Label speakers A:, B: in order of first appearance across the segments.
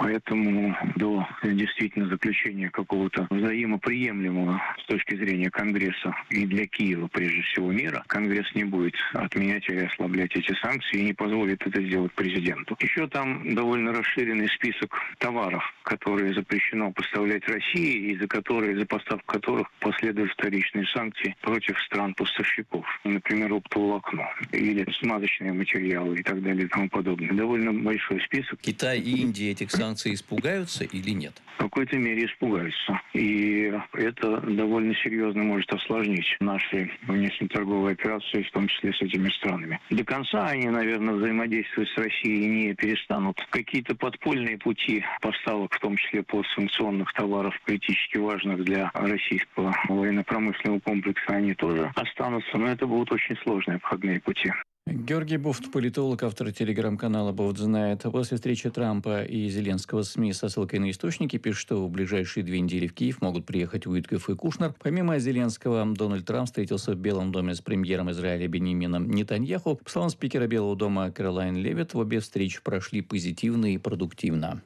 A: Поэтому до действительно заключения какого-то взаимоприемлемого с точки зрения Конгресса и для Киева, прежде всего, мира, Конгресс не будет отменять или ослаблять эти санкции и не позволит это сделать президенту. Еще там довольно расширенный список товаров, которые запрещено поставлять России и за поставку которых последуют вторичные санкции против стран-поставщиков. Например, оптоволокно или смазочные материалы и так далее и тому подобное. Довольно большой список.
B: Китай и Индия этих санкций испугаются или нет?
A: В какой-то мере испугаются. И это довольно серьезно может осложнить наши внешнеторговые операции, в том числе с этими странами. До конца они, наверное, взаимодействовать с Россией не перестанут. Какие-то подпольные пути поставок, в том числе постсанкционных товаров, критически важных для российского военно-промышленного комплекса, они тоже останутся, но это будут очень сложные обходные пути.
C: Георгий Буфт, политолог, автор телеграм-канала «Буфт знает». После встречи Трампа и Зеленского СМИ со ссылкой на источники пишут, что в ближайшие 2 недели в Киев могут приехать Уиткоф и Кушнер. Помимо Зеленского, Дональд Трамп встретился в Белом доме с премьером Израиля Беньямином Нетаньяху. По словам спикера Белого дома Кэролайн Левитт, обе встречи прошли позитивно и продуктивно.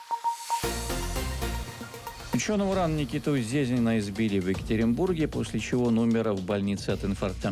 C: Ученого уран Никиту Зезина избили в Екатеринбурге, после чего он умер в больнице от инфаркта.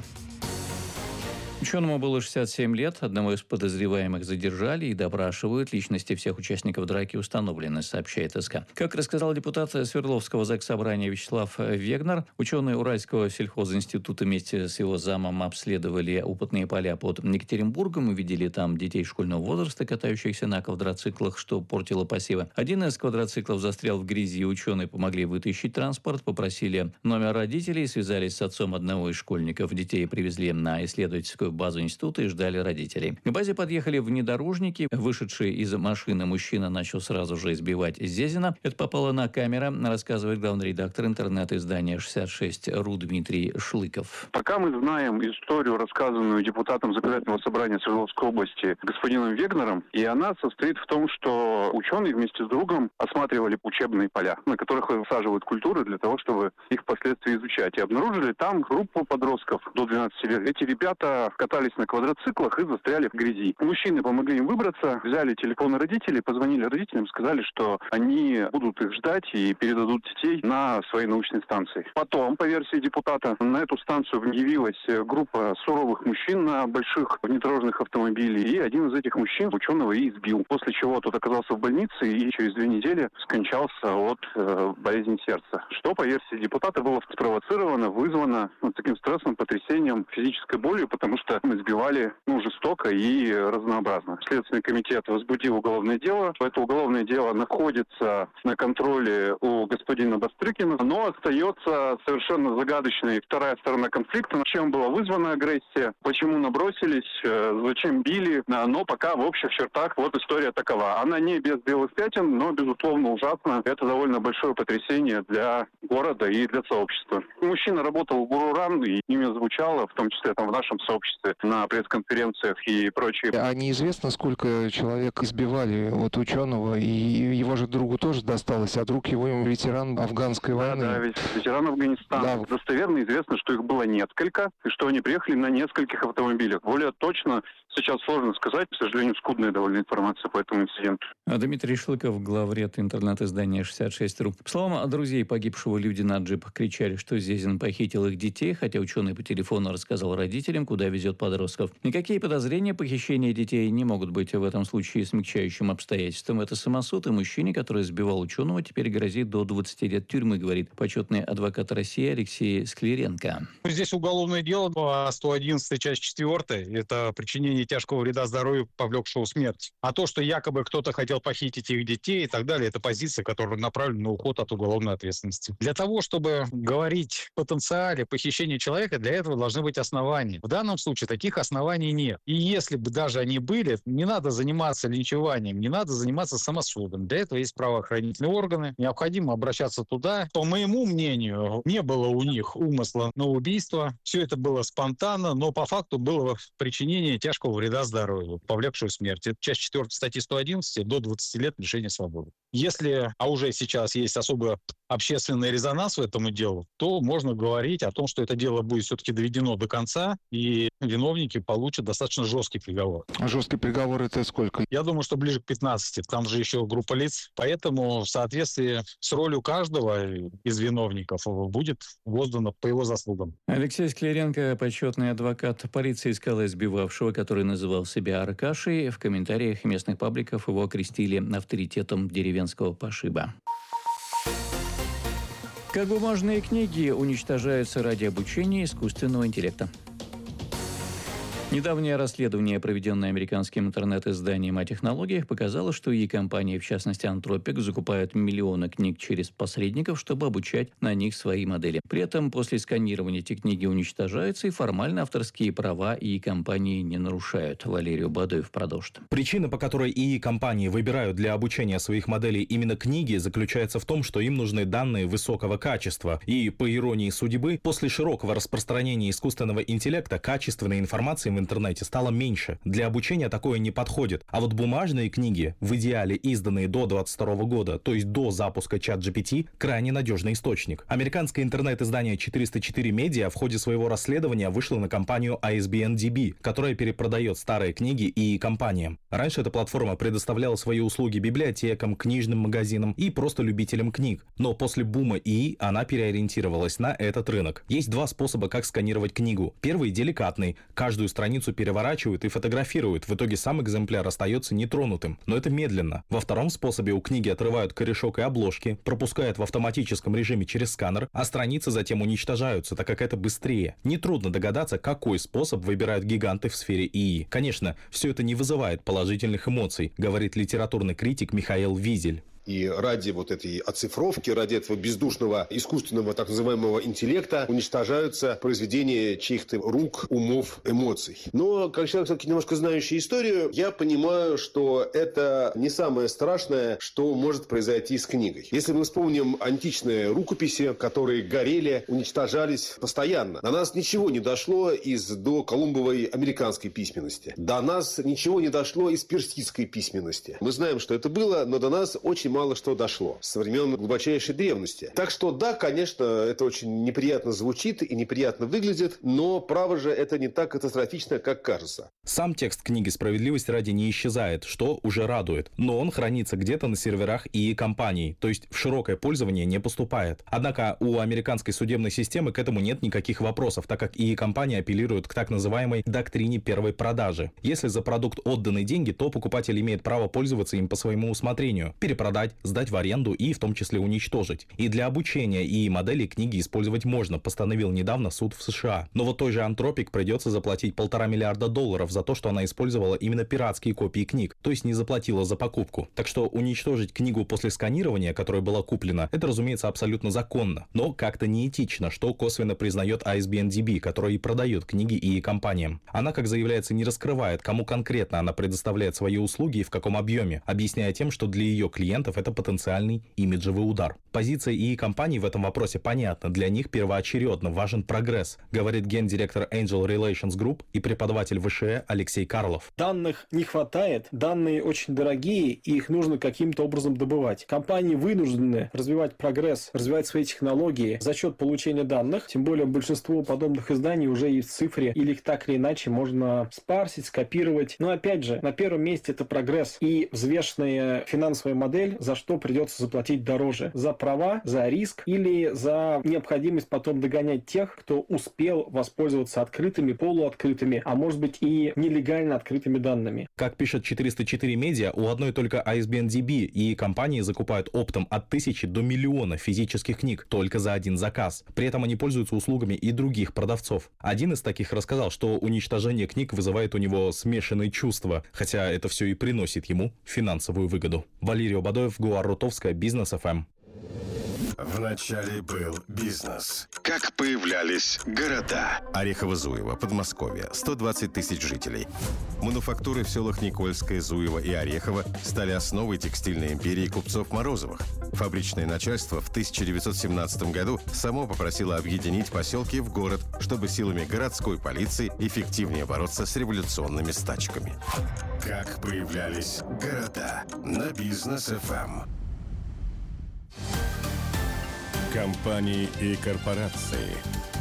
C: Ученому было 67 лет, одного из подозреваемых задержали и допрашивают. Личности всех участников драки установлены, сообщает СК. Как рассказал депутат Свердловского заксобрания Вячеслав Вегнер, ученые Уральского сельхозинститута вместе с его замом обследовали опытные поля под Екатеринбургом и видели там детей школьного возраста, катающихся на квадроциклах, что портило посевы. Один из квадроциклов застрял в грязи, ученые помогли вытащить транспорт, попросили номер родителей, связались с отцом одного из школьников. Детей привезли на исследовательскую базу института и ждали родителей. К базе подъехали внедорожники. Вышедший из машины мужчина начал сразу же избивать Зезина. Это попало на камеру, рассказывает главный редактор интернет-издания 66.ru Дмитрий Шлыков.
D: Пока мы знаем историю, рассказанную депутатом Законодательного собрания Свердловской области господином Вегнером, и она состоит в том, что ученые вместе с другом осматривали учебные поля, на которых высаживают культуры для того, чтобы их впоследствии изучать. И обнаружили там группу подростков до 12 лет. Эти ребята катались на квадроциклах и застряли в грязи. Мужчины помогли им выбраться, взяли телефоны родителей, позвонили родителям, сказали, что они будут их ждать и передадут детей на своей научной станции. Потом, по версии депутата, на эту станцию явилась группа суровых мужчин на больших внедорожных автомобилях, и один из этих мужчин ученого и избил. После чего тот оказался в больнице и через 2 недели скончался от болезни сердца. Что, по версии депутата, было спровоцировано, вызвано таким стрессом, потрясением, физической болью, потому что избивали жестоко и разнообразно. Следственный комитет возбудил уголовное дело. Это уголовное дело находится на контроле у господина Бастрыкина, но остается совершенно загадочной вторая сторона конфликта. Чем была вызвана агрессия, почему набросились, зачем били. Но пока в общих чертах вот история такова. Она не без белых пятен, но, безусловно, ужасно. Это довольно большое потрясение для города и для сообщества. Мужчина работал в ГУРУРАН, и имя звучало, в том числе там в нашем сообществе, на пресс-конференциях и прочее.
E: А неизвестно, сколько человек избивали ученого, и его же другу тоже досталось, а друг его ветеран афганской войны.
D: Да, ведь ветеран Афганистана. Да. Достоверно известно, что их было несколько, и что они приехали на нескольких автомобилях. Более точно сейчас сложно сказать, к сожалению, скудная довольно информация по этому инциденту.
C: Дмитрий Шлыков, главред интернет-издания 66.ru. По словам друзей погибшего, люди на джипах кричали, что Зезин похитил их детей, хотя ученый по телефону рассказал родителям, куда везет подростков. Никакие подозрения похищения детей не могут быть в этом случае смягчающим обстоятельством. Это самосуд, и мужчине, который сбивал ученого, теперь грозит до 20 лет тюрьмы, говорит почетный адвокат России Алексей Скляренко.
F: Здесь уголовное дело по 111 часть 4. Это причинение тяжкого вреда здоровью, повлекшего смерть. А то, что якобы кто-то хотел похитить их детей и так далее, это позиция, которая направлена на уход от уголовной ответственности. Для того, чтобы говорить о потенциале похищения человека, для этого должны быть основания. В данном случае таких оснований нет. И если бы даже они были, не надо заниматься линчеванием, не надо заниматься самосудом. Для этого есть правоохранительные органы. Необходимо обращаться туда. По моему мнению, не было у них умысла на убийство. Все это было спонтанно, но по факту было причинение тяжкого вреда здоровью, повлекшего смерть. Это часть 4 статьи 111 до 20 лет лишения свободы. Если, а уже сейчас есть особый общественный резонанс в этому делу, то можно говорить о том, что это дело будет все-таки доведено до конца, и виновники получат достаточно жесткий приговор.
E: Жесткий приговор — это сколько?
F: Я думаю, что ближе к 15. Там же еще группа лиц. Поэтому в соответствии с ролью каждого из виновников будет воздано по его заслугам.
C: Алексей Скляренко, почетный адвокат. Полиция искала избивавшего, который называл себя Аркашей. В комментариях местных пабликов его окрестили авторитетом деревенского пошиба. Как бумажные книги уничтожаются ради обучения искусственного интеллекта. Недавнее расследование, проведенное американским интернет-изданием о технологиях, показало, что и компании, в частности Anthropic, закупают миллионы книг через посредников, чтобы обучать на них свои модели. При этом после сканирования эти книги уничтожаются, и формально авторские права ИИ компании не нарушают. Валерий Бадоев продолжит.
G: Причина, по которой ИИ компании выбирают для обучения своих моделей именно книги, заключается в том, что им нужны данные высокого качества. И, по иронии судьбы, после широкого распространения искусственного интеллекта качественной информации в интернете стало меньше. Для обучения такое не подходит. А вот бумажные книги, в идеале изданные до 2022 года, то есть до запуска ChatGPT, крайне надежный источник. Американское интернет-издание 404 Media в ходе своего расследования вышло на компанию ISBN-DB, которая перепродает старые книги ИИ компаниям. Раньше эта платформа предоставляла свои услуги библиотекам, книжным магазинам и просто любителям книг. Но после бума ИИ она переориентировалась на этот рынок. Есть два способа, как сканировать книгу. Первый деликатный. Каждую страницу переворачивают и фотографируют. В итоге сам экземпляр остается нетронутым. Но это медленно. Во втором способе у книги отрывают корешок и обложки, пропускают в автоматическом режиме через сканер, а страницы затем уничтожаются, так как это быстрее. Нетрудно догадаться, какой способ выбирают гиганты в сфере ИИ. Конечно, все это не вызывает положительных эмоций, говорит литературный критик Михаил Визель.
H: И ради вот этой оцифровки, ради этого бездушного искусственного так называемого интеллекта уничтожаются произведения чьих-то рук, умов, эмоций. Но, как человек, все-таки немножко знающий историю, я понимаю, что это не самое страшное, что может произойти с книгой. Если мы вспомним античные рукописи, которые горели, уничтожались постоянно. До нас ничего не дошло из доколумбовой американской письменности. До нас ничего не дошло из персидской письменности. Мы знаем, что это было, но до нас очень мало что дошло со времен глубочайшей древности. Так что да, конечно, это очень неприятно звучит и неприятно выглядит, но право же это не так катастрофично, как кажется.
G: Сам текст книги «Справедливость ради» не исчезает, что уже радует. Но он хранится где-то на серверах ИИ компаний, то есть в широкое пользование не поступает. Однако у американской судебной системы к этому нет никаких вопросов, так как ИИ компании апеллируют к так называемой доктрине первой продажи. Если за продукт отданы деньги, то покупатель имеет право пользоваться им по своему усмотрению, перепродать, сдать в аренду и в том числе уничтожить. И для обучения ИИ-моделей книги использовать можно, постановил недавно суд в США. Но вот той же Anthropic придется заплатить $1,5 миллиарда за то, что она использовала именно пиратские копии книг, то есть не заплатила за покупку. Так что уничтожить книгу после сканирования, которая была куплена, это, разумеется, абсолютно законно, но как-то неэтично, что косвенно признает ISBN-DB, которая и продает книги ИИ компаниям. Она, как заявляется, не раскрывает, кому конкретно она предоставляет свои услуги и в каком объеме, объясняя тем, что для ее клиентов это потенциальный имиджевый удар. Позиция ИИ компаний в этом вопросе понятна. Для них первоочередно важен прогресс, говорит гендиректор Angel Relations Group и преподаватель ВШЭ Алексей Карлов.
I: Данных не хватает, данные очень дорогие, и их нужно каким-то образом добывать. Компании вынуждены развивать прогресс, развивать свои технологии за счет получения данных, тем более большинство подобных изданий уже есть в цифре, или их так или иначе можно спарсить, скопировать. Но опять же, на первом месте это прогресс и взвешенная финансовая модель, за что придется заплатить дороже. За права, за риск или за необходимость потом догонять тех, кто успел воспользоваться открытыми, полуоткрытыми, а может быть и нелегально открытыми данными.
G: Как пишет 404 Media, у одной только ISBN-DB и компании закупают оптом от 1000 до 1 000 000 физических книг только за один заказ. При этом они пользуются услугами и других продавцов. Один из таких рассказал, что уничтожение книг вызывает у него смешанные чувства, хотя это все и приносит ему финансовую выгоду. Валерий Бадоев, Гуар Рутовская, Бизнес ФМ.
J: Вначале был бизнес. Как появлялись города. Орехово-Зуево, Подмосковье, 120 тысяч жителей. Мануфактуры в селах Никольское, Зуево и Орехово стали основой текстильной империи купцов Морозовых. Фабричное начальство в 1917 году само попросило объединить поселки в город, чтобы силами городской полиции эффективнее бороться с революционными стачками. Как появлялись города на Бизнес ФМ. Компании и корпорации.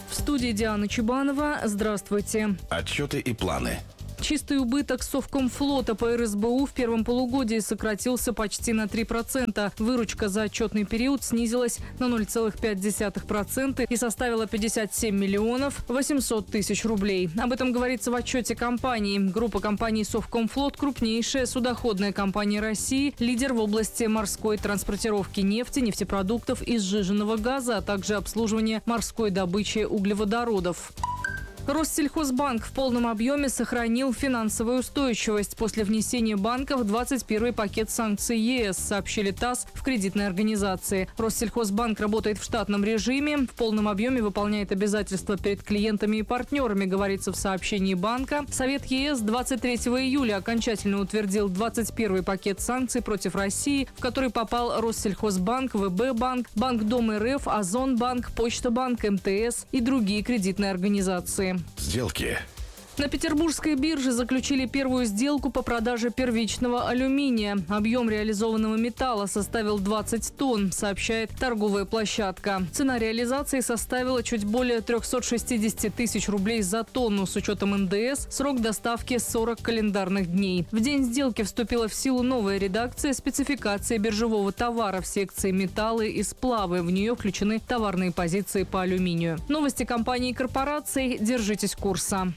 K: В студии Диана Чебанова. Здравствуйте.
J: Отчеты и планы.
K: Чистый убыток Совкомфлота по РСБУ в первом полугодии сократился почти на 3%. Выручка за отчетный период снизилась на 0,5% и составила 57 миллионов 800 тысяч рублей. Об этом говорится в отчете компании. Группа компаний Совкомфлот – крупнейшая судоходная компания России, лидер в области морской транспортировки нефти, нефтепродуктов и сжиженного газа, а также обслуживания морской добычи углеводородов. Россельхозбанк в полном объеме сохранил финансовую устойчивость после внесения банка в 21-й пакет санкций ЕС, сообщили ТАСС в кредитной организации. Россельхозбанк работает в штатном режиме, в полном объеме выполняет обязательства перед клиентами и партнерами, говорится в сообщении банка. Совет ЕС 23 июля окончательно утвердил 21-й пакет санкций против России, в который попал Россельхозбанк, ВБ-банк, Банк Дом РФ, Озонбанк, Почта-банк, МТС и другие кредитные организации.
J: Сделки.
K: На петербургской бирже заключили первую сделку по продаже первичного алюминия. Объем реализованного металла составил 20 тонн, сообщает торговая площадка. Цена реализации составила чуть более 360 тысяч рублей за тонну с учетом НДС, срок доставки 40 календарных дней. В день сделки вступила в силу новая редакция спецификации биржевого товара в секции металлы и сплавы. В нее включены товарные позиции по алюминию. Новости компаний и корпораций. Держитесь курса.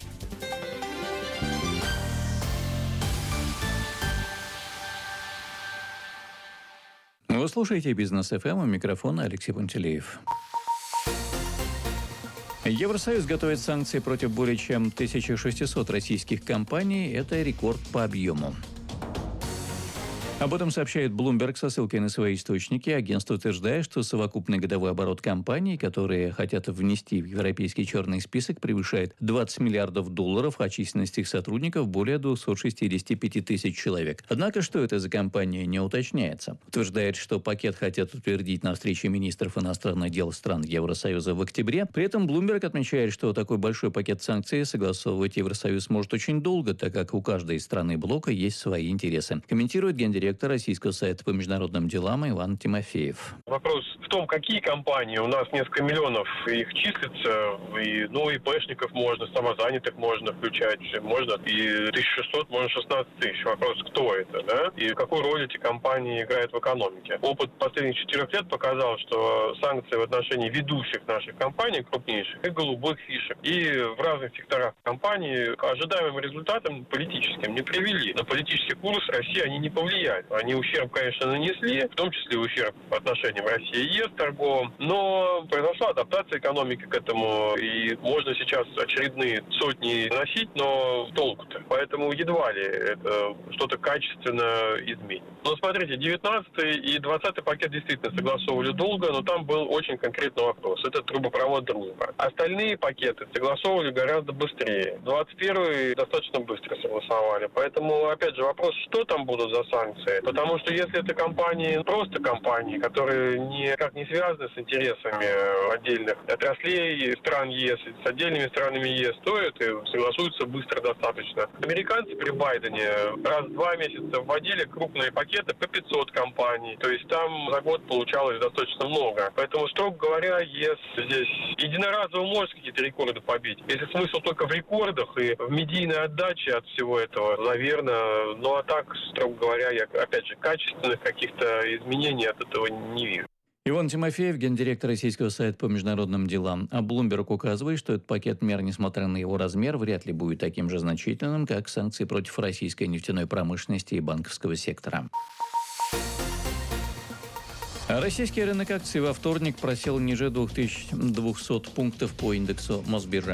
C: Вы слушаете «Бизнес ФМ», у микрофона Алексей Пантелеев. Евросоюз готовит санкции против более чем 1600 российских компаний. Это рекорд по объему. Об этом сообщает Bloomberg со ссылкой на свои источники. Агентство утверждает, что совокупный годовой оборот компаний, которые хотят внести в европейский черный список, превышает 20 миллиардов долларов, а численность их сотрудников более 265 тысяч человек. Однако, что это за компания, не уточняется. Утверждает, что пакет хотят утвердить на встрече министров иностранных дел стран Евросоюза в октябре. При этом Bloomberg отмечает, что такой большой пакет санкций согласовывать Евросоюз может очень долго, так как у каждой страны блока есть свои интересы. Комментирует гендиректор российского сайта по международным делам Иван Тимофеев.
L: Вопрос в том, какие компании. У нас несколько миллионов их числится, и ИПшников можно, самозанятых можно включать, можно и 1600, можно 16 тысяч. Вопрос, кто это, да? И какую роль эти компании играют в экономике. Опыт последних 4 лет показал, что санкции в отношении ведущих наших компаний, крупнейших, и голубых фишек, и в разных секторах компании к ожидаемым результатам политическим не привели. На политический курс России они не повлияли. Они ущерб, конечно, нанесли, в том числе ущерб по отношению в России и ЕС торговым, но произошла адаптация экономики к этому, и можно сейчас очередные сотни носить, но толку-то. Поэтому едва ли это что-то качественно изменит. Но смотрите, 19-й и 20-й пакет действительно согласовывали долго, но там был очень конкретный вопрос. Это трубопровод «Дружба». Остальные пакеты согласовывали гораздо быстрее. 21-й достаточно быстро согласовали. Поэтому, опять же, вопрос, что там будут за санкции? Потому что если это компании, просто компании, которые никак не связаны с интересами отдельных отраслей стран ЕС, с отдельными странами ЕС, то это согласуются быстро достаточно. Американцы при Байдене раз в 2 месяца вводили крупные пакеты по 500 компаний. То есть там за год получалось достаточно много. Поэтому, строго говоря, ЕС здесь единоразово может какие-то рекорды побить. Если смысл только в рекордах и в медийной отдаче от всего этого, наверное. Ну а так, строго говоря, я опять же, качественных каких-то изменений от этого не вижу.
C: Иван Тимофеев, гендиректор российского сайта по международным делам. А Bloomberg указывает, что этот пакет мер, несмотря на его размер, вряд ли будет таким же значительным, как санкции против российской нефтяной промышленности и банковского сектора. Российский рынок акций во вторник просел ниже 2200 пунктов по индексу Мосбиржи.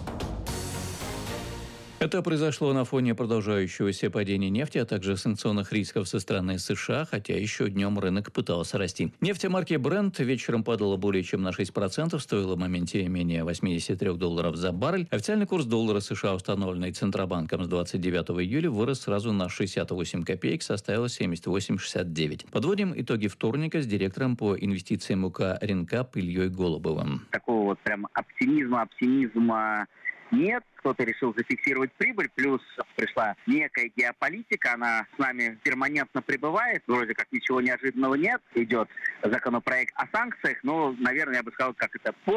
C: Это произошло на фоне продолжающегося падения нефти, а также санкционных рисков со стороны США, хотя еще днем рынок пытался расти. Нефть марки Brent вечером падала более чем на 6%, стоила в моменте менее $83 за баррель. Официальный курс доллара США, установленный Центробанком с 29 июля, вырос сразу на 68 копеек, составил 78,69. Подводим итоги вторника с директором по инвестициям УК Ренкап Ильей Голубовым.
M: Такого вот прям оптимизма нет. Кто-то решил зафиксировать прибыль, плюс пришла некая геополитика, она с нами перманентно пребывает, вроде как ничего неожиданного нет, идет законопроект о санкциях, но, наверное, я бы сказал, как это повод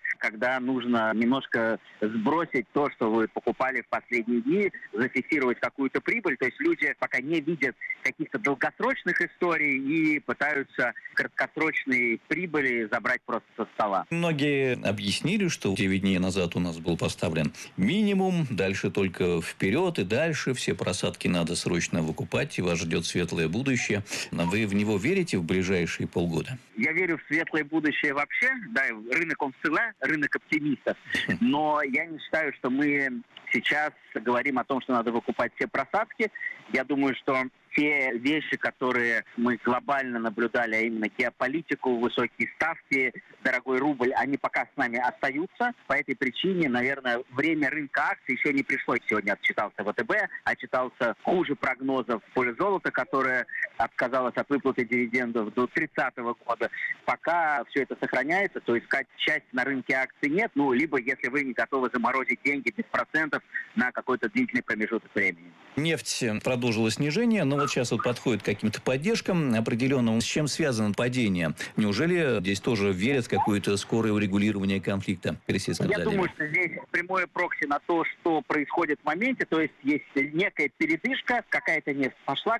M: когда нужно немножко сбросить то, что вы покупали в последние дни, зафиксировать какую-то прибыль. То есть люди пока не видят каких-то долгосрочных историй и пытаются краткосрочные прибыли забрать просто со стола.
C: Многие объяснили, что 9 дней назад у нас был поставлен минимум, дальше только вперед и дальше. Все просадки надо срочно выкупать, и вас ждет светлое будущее. Вы в него верите в ближайшие полгода?
M: Я верю в светлое будущее вообще. Да, рынок он всегда, рынок оптимистов. Но я не считаю, что мы сейчас говорим о том, что надо выкупать все просадки. Я думаю, что те вещи, которые мы глобально наблюдали, а именно геополитику, высокие ставки, дорогой рубль, они пока с нами остаются. По этой причине, наверное, время рынка акций еще не пришло. Сегодня отчитался ВТБ, отчитался хуже прогнозов в поле золота, которое отказалось от выплаты дивидендов до 30 года. Пока все это сохраняется, то искать часть на рынке акций нет. Ну, либо если вы не готовы заморозить деньги без процентов на какой-то длительный промежуток времени.
C: Нефть продолжила снижение, но вот сейчас вот подходит к каким-то поддержкам определенным. С чем связано падение? Неужели здесь тоже верят в какое-то скорое урегулирование конфликта в Персидском заливе?
M: Я думаю, что здесь прямое прокси на то, что происходит в моменте. То есть есть некая передышка, какая-то нефть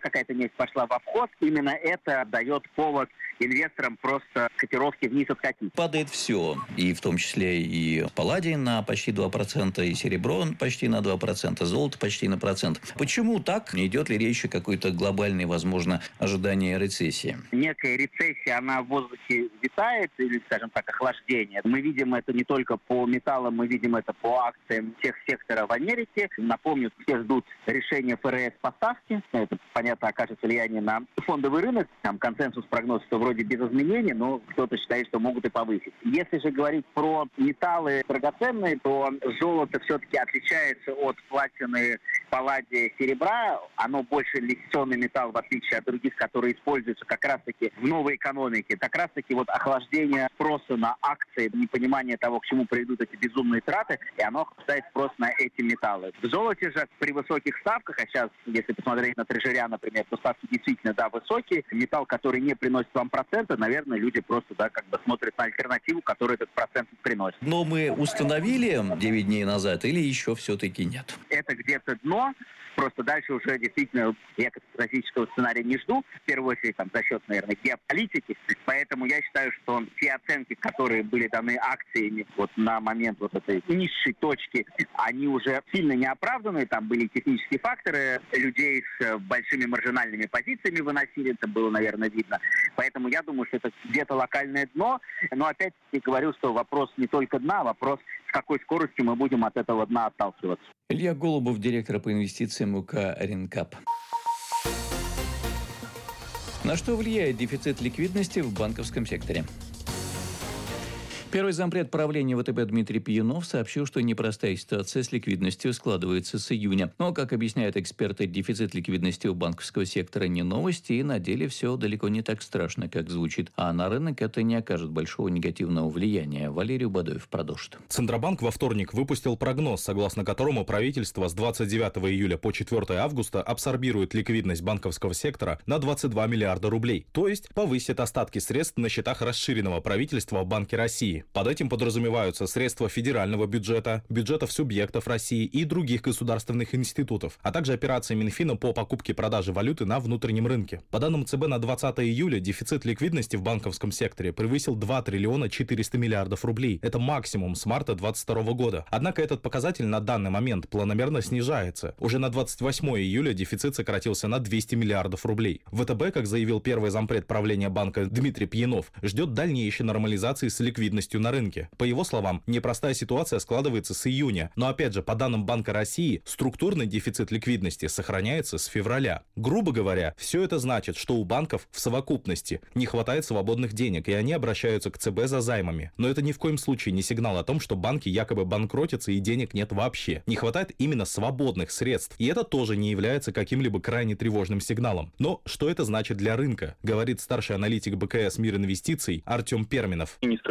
M: пошла в обход. Именно это дает повод инвесторам просто котировки вниз откатить.
C: Падает все, и в том числе и палладий на почти 2%, и серебро почти на 2%, золото почти на 1%. Почему так? Не идет ли речь о какой-то глобальной, возможно, ожидании рецессии?
M: Некая рецессия, она в воздухе витает, или, скажем так, охлаждение. Мы видим это не только по металлам, мы видим это по акциям всех секторов в Америке. Напомню, все ждут решения ФРС по ставке. Это, понятно, окажет влияние на фондовый рынок. Там консенсус прогнозов, что вроде без изменений, но кто-то считает, что могут и повысить. Если же говорить про металлы драгоценные, то золото все-таки отличается от платины, палладия, серебра. Оно больше инвестиционный металл, в отличие от других, которые используются как раз-таки в новой экономике. Как раз-таки вот охлаждение спроса на акции, непонимание того, к чему приведут эти безумные траты, и оно охлаждает спрос на эти металлы. В золоте же при высоких ставках, а сейчас, если посмотреть на трежеря, например, то ставки действительно, да, высокие. Металл, который не приносит вам процента, наверное, люди просто, да, как бы смотрят на альтернативу, которая этот процент приносит.
C: Но мы установили 9 дней назад или еще все-таки нет?
M: Это где-то дно. Просто дальше уже действительно я катастрофического сценария не жду. В первую очередь там, за счет, наверное, геополитики. Поэтому я считаю, что те оценки, которые были даны акциями вот на момент вот этой низшей точки, они уже сильно не оправданы. Там были технические факторы. Людей с большими маржинальными позициями выносили. Это было, наверное, видно. Поэтому я думаю, что это где-то локальное дно. Но опять-таки говорю, что вопрос не только дна, вопрос, с какой скоростью мы будем от этого дна отталкиваться.
C: Илья Голубов, директор по инвестициям УК «Ренкап». На что влияет дефицит ликвидности в банковском секторе? Первый зампред правления ВТБ Дмитрий Пьянов сообщил, что непростая ситуация с ликвидностью складывается с июня. Но, как объясняют эксперты, дефицит ликвидности у банковского сектора не новость, и на деле все далеко не так страшно, как звучит. А на рынок это не окажет большого негативного влияния. Валерий Бадоев продолжит.
G: Центробанк во вторник выпустил прогноз, согласно которому правительство с 29 июля по 4 августа абсорбирует ликвидность банковского сектора на 22 миллиарда рублей. То есть повысит остатки средств на счетах расширенного правительства в Банке России. Под этим подразумеваются средства федерального бюджета, бюджетов субъектов России и других государственных институтов, а также операции Минфина по покупке и продаже валюты на внутреннем рынке. По данным ЦБ на 20 июля дефицит ликвидности в банковском секторе превысил 2 триллиона 400 миллиардов рублей. Это максимум с марта 2022 года. Однако этот показатель на данный момент планомерно снижается. Уже на 28 июля дефицит сократился на 200 миллиардов рублей. ВТБ, как заявил первый зампред правления банка Дмитрий Пьянов, ждет дальнейшей нормализации с ликвидностью на рынке. По его словам, непростая ситуация складывается с июня, но опять же, по данным Банка России, структурный дефицит ликвидности сохраняется с февраля. Грубо говоря, все это значит, что у банков в совокупности не хватает свободных денег, и они обращаются к ЦБ за займами. Но это ни в коем случае не сигнал о том, что банки якобы банкротятся и денег нет вообще. Не хватает именно свободных средств, и это тоже не является каким-либо крайне тревожным сигналом. Но что это значит для рынка, говорит старший аналитик БКС «Мир инвестиций» Артем Перминов.
D: Не стоит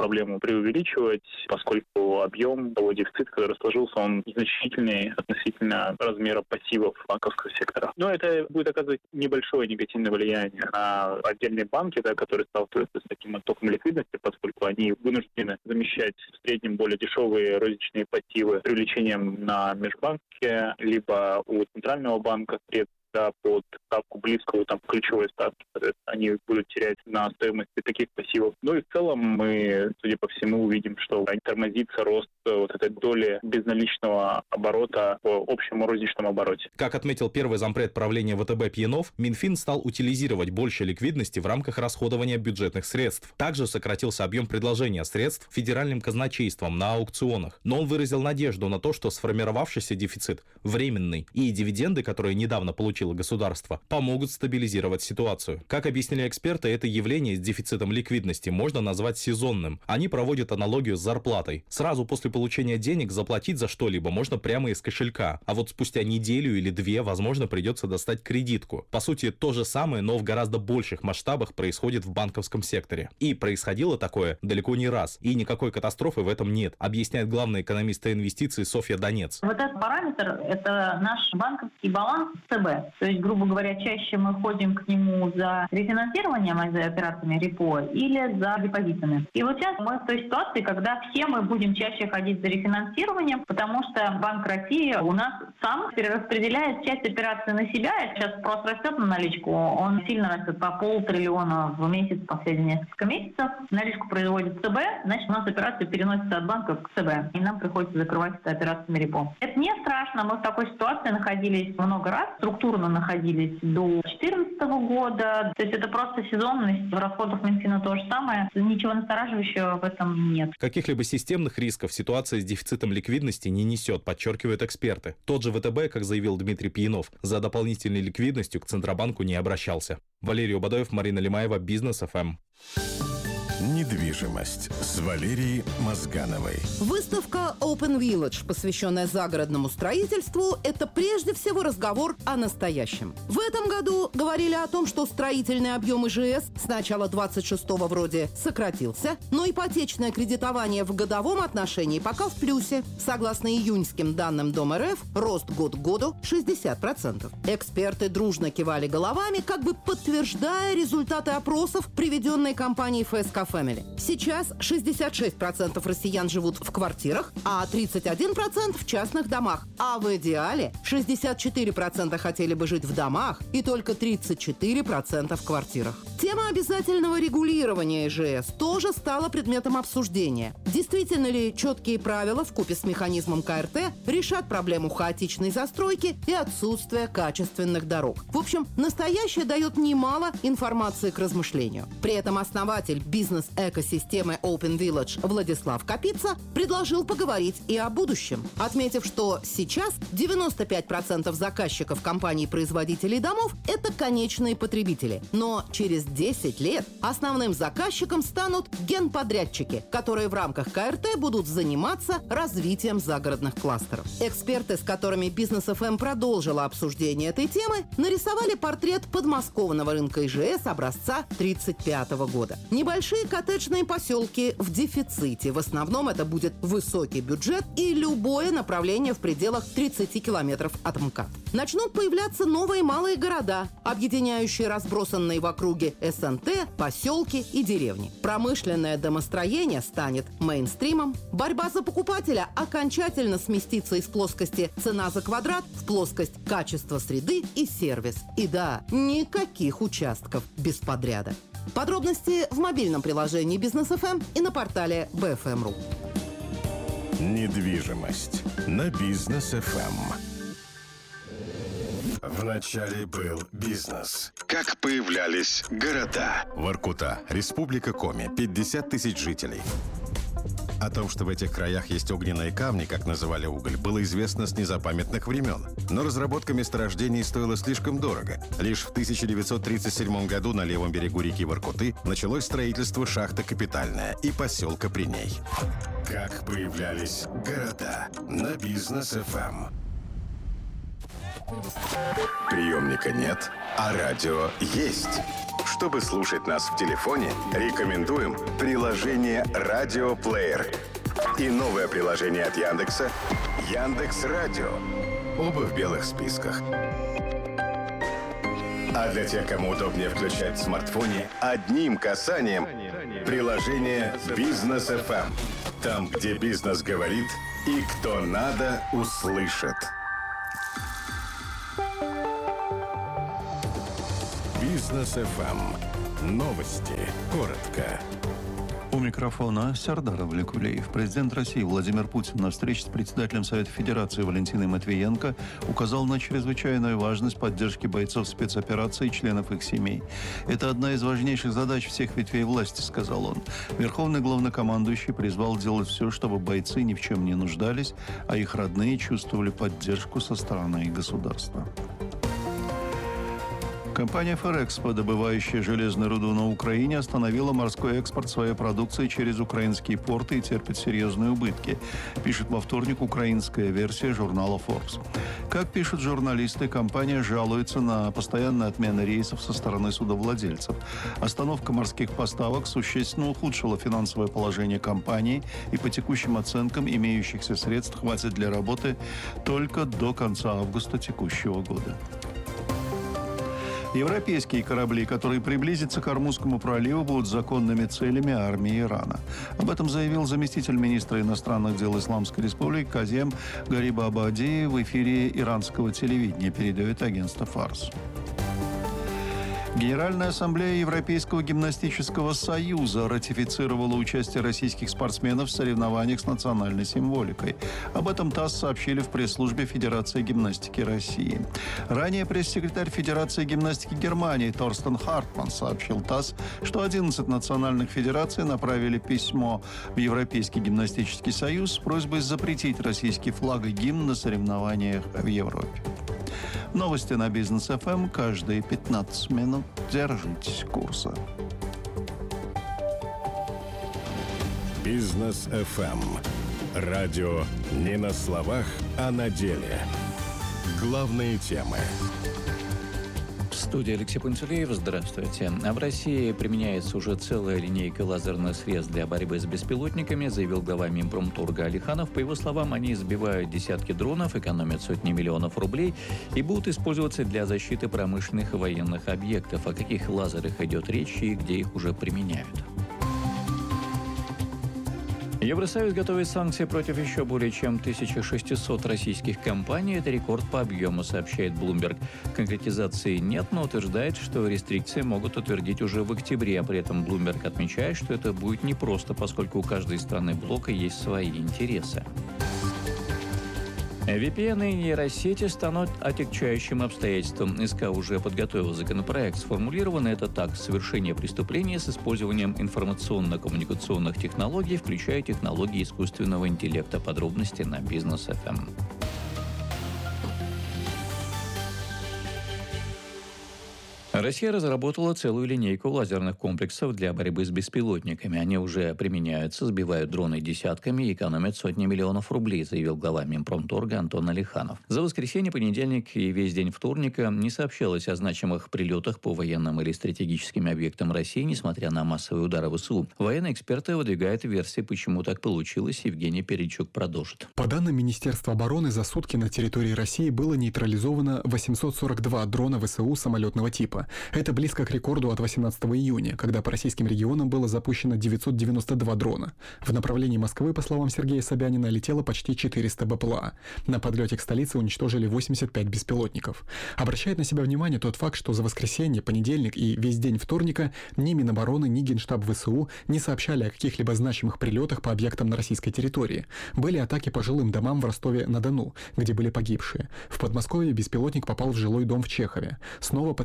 N: проблему преувеличивать, поскольку объем того дефицита, который сложился, он значительный относительно размера пассивов банковского сектора. Но это будет оказывать небольшое негативное влияние на отдельные банки, да, которые сталкиваются с таким оттоком ликвидности, поскольку они вынуждены замещать в среднем более дешевые розничные пассивы привлечением на межбанке, либо у центрального банка средств под ставку близкую, там, ключевой ставки, они будут терять на стоимости таких пассивов. Ну и в целом мы, судя по всему, увидим, что тормозится рост вот этой доли безналичного оборота в общем розничном обороте.
G: Как отметил первый зампред правления ВТБ Пьянов, Минфин стал утилизировать больше ликвидности в рамках расходования бюджетных средств. Также сократился объем предложения средств федеральным казначейством на аукционах. Но он выразил надежду на то, что сформировавшийся дефицит временный и дивиденды, которые недавно получили государство, помогут стабилизировать ситуацию. Как объяснили эксперты, это явление с дефицитом ликвидности можно назвать сезонным. Они проводят аналогию с зарплатой. Сразу после получения денег заплатить за что-либо можно прямо из кошелька, а вот спустя неделю или две, возможно, придется достать кредитку. По сути, то же самое, но в гораздо больших масштабах происходит в банковском секторе. И происходило такое далеко не раз, и никакой катастрофы в этом нет, объясняет главный экономист инвестиций Софья Донец.
O: Вот этот параметр – это наш банковский баланс ЦБ. То есть, грубо говоря, чаще мы ходим к нему за рефинансированием, а за операциями репо или за депозитами. И вот сейчас мы в той ситуации, когда все мы будем чаще ходить за рефинансированием, потому что Банк России у нас сам перераспределяет часть операций на себя. Сейчас спрос растет на наличку, он сильно растет по 500 миллиона в месяц последние несколько месяцев. Наличку производит ЦБ, значит, у нас операции переносятся от банка к ЦБ, и нам приходится закрывать это операциями репо. Это не страшно, мы в такой ситуации находились много раз, структурно находились до 2014 года. То есть это просто сезонность. В расходах Минфина то же самое. Ничего настораживающего в этом нет.
G: Каких-либо системных рисков ситуация с дефицитом ликвидности не несет, подчеркивают эксперты. Тот же ВТБ, как заявил Дмитрий Пьянов, за дополнительной ликвидностью к Центробанку не обращался. Валерий Убадаев, Марина Лимаева, Бизнес ФМ.
J: Недвижимость с Валерией Мозгановой.
P: Выставка Open Village, посвященная загородному строительству, это прежде всего разговор о настоящем. В этом году говорили о том, что строительный объем ИЖС с начала 26-го вроде сократился, но ипотечное кредитование в годовом отношении пока в плюсе. Согласно июньским данным Дом РФ, рост год к году 60%. Эксперты дружно кивали головами, как бы подтверждая результаты опросов, приведенные компанией ФСК Family. Сейчас 66% россиян живут в квартирах, а 31% в частных домах. А в идеале 64% хотели бы жить в домах и только 34% в квартирах. Тема обязательного регулирования ИЖС тоже стала предметом обсуждения. Действительно ли четкие правила вкупе с механизмом КРТ решат проблему хаотичной застройки и отсутствия качественных дорог? В общем, настоящее дает немало информации к размышлению. При этом основатель бизнес-экосистемы Open Village Владислав Капица предложил поговорить и о будущем, отметив, что сейчас 95% заказчиков компаний-производителей домов – это конечные потребители. Но через 10 лет основным заказчиком станут генподрядчики, которые в рамках КРТ будут заниматься развитием загородных кластеров. Эксперты, с которыми Бизнес ФМ продолжила обсуждение этой темы, нарисовали портрет подмосковного рынка ИЖС образца 1935 года. Небольшие коттеджные поселки в дефиците. В основном это будет высокий бюджет и любое направление в пределах 30 километров от МКАД. Начнут появляться новые малые города, объединяющие разбросанные в округе СНТ, поселки и деревни. Промышленное домостроение станет мейнстримом. Борьба за покупателя окончательно сместится из плоскости «цена за квадрат» в плоскость «качество среды» и «сервис». И да, никаких участков без подряда. Подробности в мобильном приложении Бизнес ФМ и на портале BFM.ru.
J: Недвижимость на Бизнес ФМ. Вначале был бизнес. Как появлялись города. Воркута, Республика Коми, 50 тысяч жителей. О том, что в этих краях есть огненные камни, как называли уголь, было известно с незапамятных времен. Но разработка месторождений стоила слишком дорого. Лишь в 1937 году на левом берегу реки Воркуты началось строительство шахты «Капитальная» и поселка при ней. Как появлялись города на Бизнес ФМ. Приемника нет, а радио есть. Чтобы слушать нас в телефоне, рекомендуем приложение «Радиоплеер» и новое приложение от Яндекса «Яндекс.Радио». Оба в белых списках. А для тех, кому удобнее включать в смартфоне, одним касанием приложение «Бизнес FM». Там, где бизнес говорит и кто надо, услышит. Бизнес FM. Новости. Коротко.
Q: У микрофона Сардар Авлекулеев. Президент России Владимир Путин на встрече с председателем Совета Федерации Валентиной Матвиенко указал на чрезвычайную важность поддержки бойцов спецоперации и членов их семей. «Это одна из важнейших задач всех ветвей власти», — сказал он. Верховный главнокомандующий призвал делать все, чтобы бойцы ни в чем не нуждались, а их родные чувствовали поддержку со стороны государства. Компания «Феррекспо», добывающая железную руду на Украине, остановила морской экспорт своей продукции через украинские порты и терпит серьезные убытки, пишет во вторник украинская версия журнала Forbes. Как пишут журналисты, компания жалуется на постоянные отмены рейсов со стороны судовладельцев. Остановка морских поставок существенно ухудшила финансовое положение компании, и по текущим оценкам имеющихся средств хватит для работы только до конца августа текущего года. Европейские корабли, которые приблизятся к Ормузскому проливу, будут законными целями армии Ирана. Об этом заявил заместитель министра иностранных дел Исламской Республики Казем Гарибабади в эфире иранского телевидения, передает агентство «Фарс». Генеральная ассамблея Европейского гимнастического союза ратифицировала участие российских спортсменов в соревнованиях с национальной символикой. Об этом ТАСС сообщили в пресс-службе Федерации гимнастики России. Ранее пресс-секретарь Федерации гимнастики Германии Торстен Хартман сообщил ТАСС, что 11 национальных федераций направили письмо в Европейский гимнастический союз с просьбой запретить российский флаг и гимн на соревнованиях в Европе. Новости на Бизнес FM каждые 15 минут. Держитесь курса.
J: Бизнес FM. Радио не на словах, а на деле. Главные темы.
C: В студии Алексей Пантелеев. Здравствуйте. В России применяется уже целая линейка лазерных средств для борьбы с беспилотниками, заявил глава Минпромторга Алиханов. По его словам, они сбивают десятки дронов, экономят сотни миллионов рублей и будут использоваться для защиты промышленных и военных объектов. О каких лазерах идет речь и где их уже применяют? Евросоюз готовит санкции против еще более чем 1600 российских компаний. Это рекорд по объему, сообщает Bloomberg. Конкретизации нет, но утверждает, что рестрикции могут утвердить уже в октябре. При этом Bloomberg отмечает, что это будет непросто, поскольку у каждой страны блока есть свои интересы. VPN и нейросети станут отягчающим обстоятельством. СК уже подготовил законопроект. Сформулировано это так: совершение преступления с использованием информационно-коммуникационных технологий, включая технологии искусственного интеллекта. Подробности на Бизнес FM. Россия разработала целую линейку лазерных комплексов для борьбы с беспилотниками. Они уже применяются, сбивают дроны десятками и экономят сотни миллионов рублей, заявил глава Минпромторга Антон Алиханов. За воскресенье, понедельник и весь день вторника не сообщалось о значимых прилетах по военным или стратегическим объектам России, несмотря на массовые удары ВСУ. Военные эксперты выдвигают версии, почему так получилось. Евгений Перечук продолжит.
R: По данным Министерства обороны, за сутки на территории России было нейтрализовано 842 дрона ВСУ самолетного типа. Это близко к рекорду от 18 июня, когда по российским регионам было запущено 992 дрона. В направлении Москвы, по словам Сергея Собянина, летело почти 400 БПЛА. На подлете к столице уничтожили 85 беспилотников. Обращает на себя внимание тот факт, что за воскресенье, понедельник и весь день вторника ни Минобороны, ни Генштаб ВСУ не сообщали о каких-либо значимых прилетах по объектам на российской территории. Были атаки по жилым домам в Ростове-на-Дону, где были погибшие. В Подмосковье беспилотник попал в жилой дом в Чехове. Снова под серьезными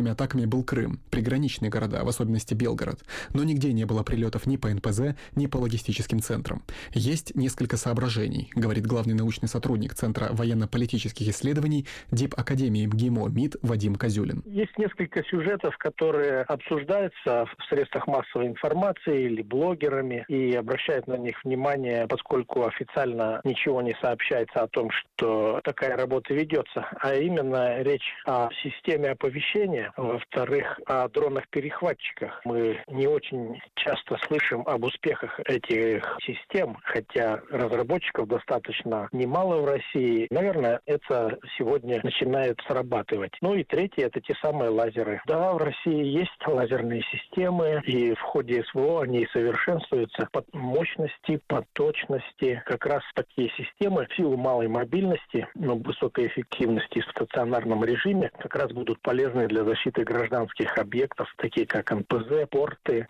R: этими атаками был Крым, приграничные города, в особенности Белгород. Но нигде не было прилетов ни по НПЗ, ни по логистическим центрам. Есть несколько соображений, говорит главный научный сотрудник Центра военно-политических исследований Дипакадемии МГИМО МИД Вадим Козюлин.
S: Есть несколько сюжетов, которые обсуждаются в средствах массовой информации или блогерами, и обращают на них внимание, поскольку официально ничего не сообщается о том, что такая работа ведется. А именно речь о системе оповещения, во-вторых, о дронах-перехватчиках. Мы не очень часто слышим об успехах этих систем, хотя разработчиков достаточно немало в России. Наверное, это сегодня начинает срабатывать. Ну и третье, это те самые лазеры. Да, в России есть лазерные системы, и в ходе СВО они совершенствуются по мощности, по точности. Как раз такие системы в силу малой мобильности, но высокой эффективности в стационарном режиме как раз будут полезны для защиты гражданских объектов, такие как НПЗ, порты.